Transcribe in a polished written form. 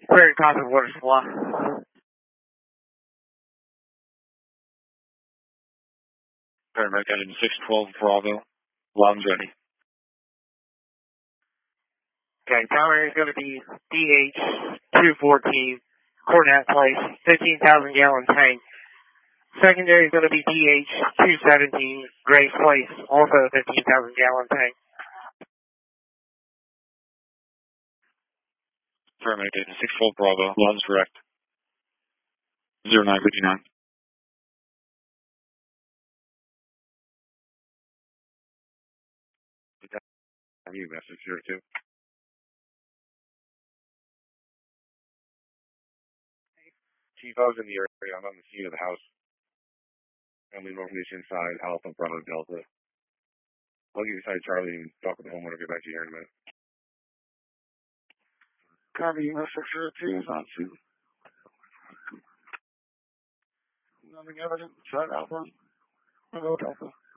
Clearing copy of water supply. Paramedic item 612 Bravo. Lungs ready. Okay, primary is going to be DH-214, Coordinate Place, 15,000 gallon tank. Secondary is going to be DH-217, Grace Place, also 15,000 gallon tank. Paramedic item 612 Bravo. Lungs correct. 0959. You message 02. Chief, I was in the area. I'm on the scene of the house. Family information inside Alpha Bravo Delta. I'll get inside Charlie and talk with the homeowner. Get back to you here in a minute. Copy, message 02 is on 2. Nothing evident. Inside Alpha Bravo Delta.